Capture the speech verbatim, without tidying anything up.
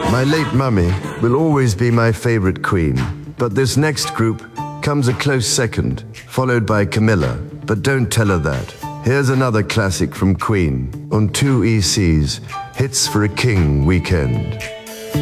My late mummy will always be my favorite queen, but this next group comes a close second, followed by Camilla, but don't tell her that. Here's another classic from Queen, on two E Cs, Hits for a King Weekend.